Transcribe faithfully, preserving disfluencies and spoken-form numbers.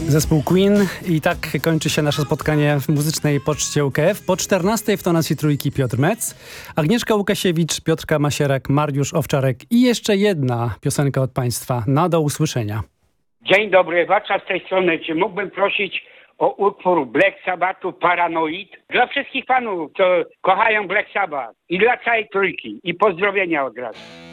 Zespół Queen i tak kończy się nasze spotkanie w muzycznej poczcie U K F. Po czternastej w tonacji trójki Piotr Metz, Agnieszka Łukasiewicz, Piotrka Masierek, Mariusz Owczarek i jeszcze jedna piosenka od Państwa. Na do usłyszenia. Dzień dobry, Wacza z tej strony. Czy mógłbym prosić o utwór Black Sabbathu Paranoid? Dla wszystkich panów, co kochają Black Sabbath i dla całej trójki. I pozdrowienia od razu.